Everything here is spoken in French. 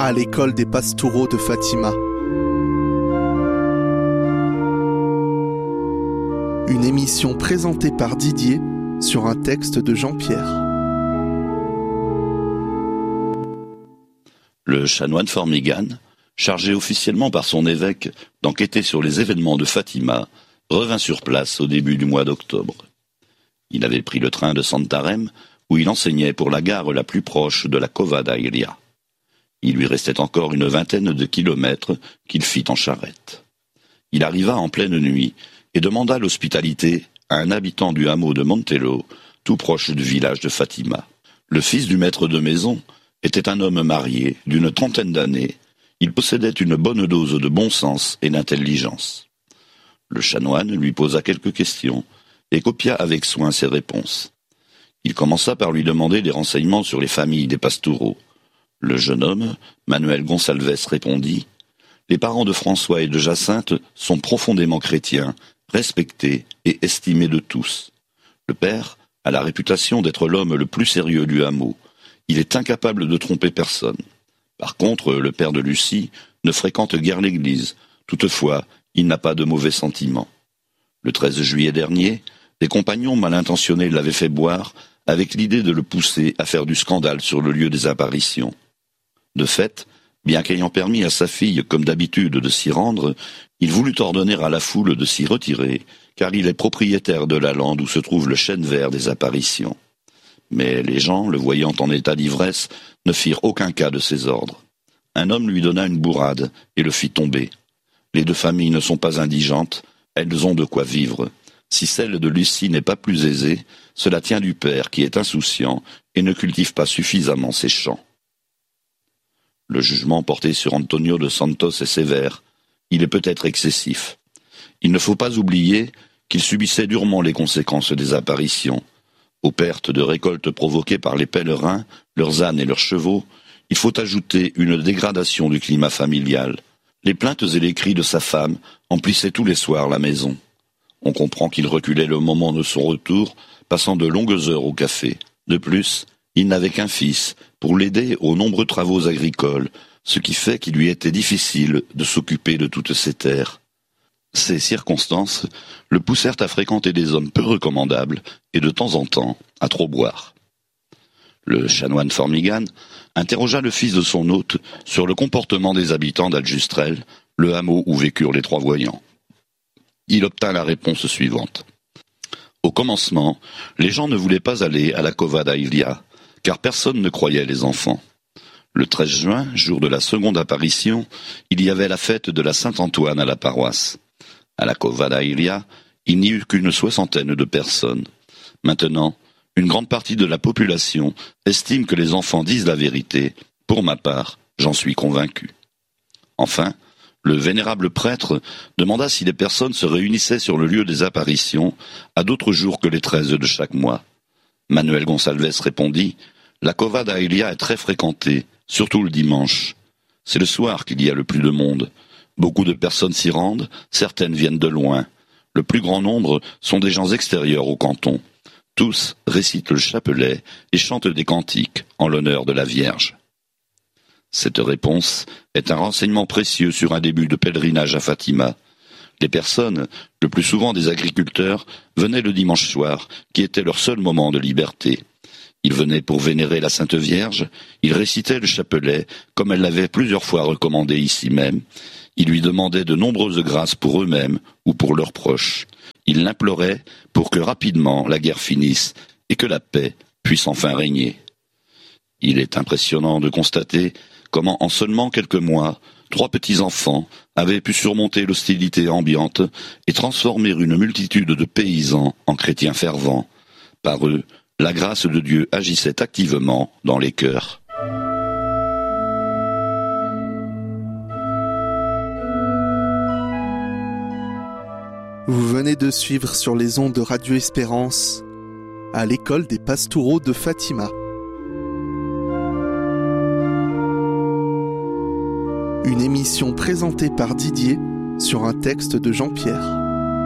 à l'école des Pastoureaux de Fatima. Une émission présentée par Didier sur un texte de Jean-Pierre. Le chanoine Formigan, chargé officiellement par son évêque d'enquêter sur les événements de Fatima, revint sur place au début du mois d'octobre. Il avait pris le train de Santarém, où il enseignait pour la gare la plus proche de la Cova da Iria. Il lui restait encore une vingtaine de kilomètres qu'il fit en charrette. Il arriva en pleine nuit et demanda l'hospitalité à un habitant du hameau de Montelo, tout proche du village de Fatima. Le fils du maître de maison était un homme marié d'une trentaine d'années. Il possédait une bonne dose de bon sens et d'intelligence. Le chanoine lui posa quelques questions et copia avec soin ses réponses. Il commença par lui demander des renseignements sur les familles des Pastoureaux. Le jeune homme, Manuel Gonçalves, répondit « Les parents de François et de Jacinthe sont profondément chrétiens, respectés et estimés de tous. Le père a la réputation d'être l'homme le plus sérieux du hameau. Il est incapable de tromper personne. Par contre, le père de Lucie ne fréquente guère l'église. Toutefois, il n'a pas de mauvais sentiments. Le 13 juillet dernier, des compagnons mal intentionnés l'avaient fait boire avec l'idée de le pousser à faire du scandale sur le lieu des apparitions. De fait, bien qu'ayant permis à sa fille, comme d'habitude, de s'y rendre, il voulut ordonner à la foule de s'y retirer, car il est propriétaire de la lande où se trouve le chêne vert des apparitions. Mais les gens, le voyant en état d'ivresse, ne firent aucun cas de ses ordres. Un homme lui donna une bourrade et le fit tomber. Les deux familles ne sont pas indigentes, elles ont de quoi vivre. Si celle de Lucie n'est pas plus aisée, cela tient du père qui est insouciant et ne cultive pas suffisamment ses champs. Le jugement porté sur Antonio de Santos est sévère. Il est peut-être excessif. Il ne faut pas oublier qu'il subissait durement les conséquences des apparitions. Aux pertes de récoltes provoquées par les pèlerins, leurs ânes et leurs chevaux, il faut ajouter une dégradation du climat familial. Les plaintes et les cris de sa femme emplissaient tous les soirs la maison. On comprend qu'il reculait le moment de son retour, passant de longues heures au café. De plus, il n'avait qu'un fils pour l'aider aux nombreux travaux agricoles, ce qui fait qu'il lui était difficile de s'occuper de toutes ces terres. Ces circonstances le poussèrent à fréquenter des hommes peu recommandables et de temps en temps à trop boire. Le chanoine Formigan interrogea le fils de son hôte sur le comportement des habitants d'Aljustrel, le hameau où vécurent les trois voyants. Il obtint la réponse suivante. Au commencement, les gens ne voulaient pas aller à la Cova da Iria, car personne ne croyait les enfants. Le 13 juin, jour de la seconde apparition, il y avait la fête de la Saint-Antoine à la paroisse. À la Cova da Iria, il n'y eut qu'une soixantaine de personnes. Maintenant, une grande partie de la population estime que les enfants disent la vérité. Pour ma part, j'en suis convaincu. Enfin, le vénérable prêtre demanda si les personnes se réunissaient sur le lieu des apparitions à d'autres jours que les 13 de chaque mois. Manuel Gonçalves répondit « La Cova da Iria est très fréquentée, surtout le dimanche. C'est le soir qu'il y a le plus de monde. Beaucoup de personnes s'y rendent, certaines viennent de loin. Le plus grand nombre sont des gens extérieurs au canton. Tous récitent le chapelet et chantent des cantiques en l'honneur de la Vierge. » Cette réponse est un renseignement précieux sur un début de pèlerinage à Fatima. Les personnes, le plus souvent des agriculteurs, venaient le dimanche soir, qui était leur seul moment de liberté. Ils venaient pour vénérer la Sainte Vierge, ils récitaient le chapelet, comme elle l'avait plusieurs fois recommandé ici même. Ils lui demandaient de nombreuses grâces pour eux-mêmes ou pour leurs proches. Ils l'imploraient pour que rapidement la guerre finisse et que la paix puisse enfin régner. Il est impressionnant de constater comment en seulement quelques mois, 3 petits-enfants avaient pu surmonter l'hostilité ambiante et transformer une multitude de paysans en chrétiens fervents. Par eux, la grâce de Dieu agissait activement dans les cœurs. Vous venez de suivre sur les ondes de Radio Espérance à l'école des Pastoureaux de Fatima. Une émission présentée par Didier sur un texte de Jean-Pierre.